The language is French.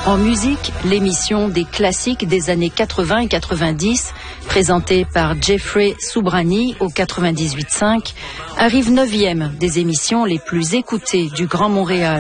En musique, l'émission des classiques des années 80 et 90, présentée par Jeffrey Soubrani au 98.5, arrive 9e des émissions les plus écoutées du Grand Montréal.